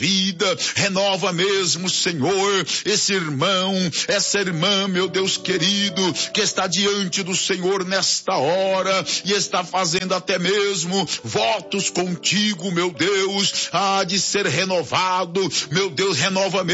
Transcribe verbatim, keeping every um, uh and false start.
vida, renova mesmo, Senhor, esse irmão, essa irmã, meu Deus querido, que está diante do Senhor nesta hora e está fazendo até mesmo votos contigo, meu Deus, há de ser renovado, meu Deus, renova mesmo.